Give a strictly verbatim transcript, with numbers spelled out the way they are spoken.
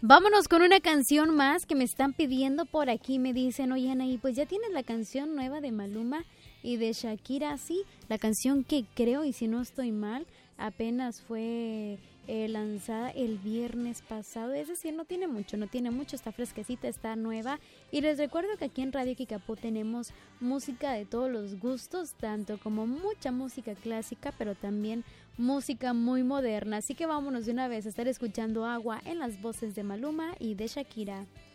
Vámonos con una canción más que me están pidiendo por aquí. Me dicen, oye Anaí, pues ya tienes la canción nueva de Maluma y de Shakira. Sí, la canción que creo, y si no estoy mal, apenas fue eh, lanzada el viernes pasado. Es decir, no tiene mucho, no tiene mucho, está fresquecita, está nueva. Y les recuerdo que aquí en Radio Kikapú tenemos música de todos los gustos, tanto como mucha música clásica, pero también música muy moderna. Así que vámonos de una vez a estar escuchando Agua en las voces de Maluma y de Shakira.